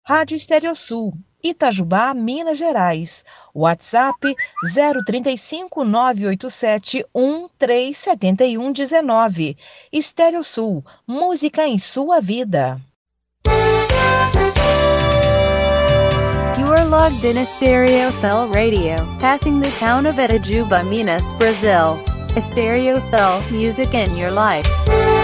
Rádio Estereosul, Itajubá, Minas Gerais. WhatsApp 035 987 137119. Estereosul, música em sua vida. You are logged in Estereocel Radio, passing the town of Itajuba, Minas, Brazil. Estereocel, music in your life.